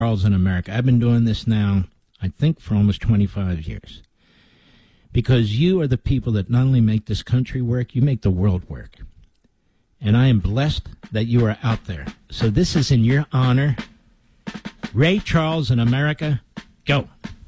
Charles in America. I've been doing this now, I think, for almost 25 years. Because you are the people that not only make this country work, you make the world work. And I am blessed that you are out there. So this is in your honor. Ray Charles in America, go.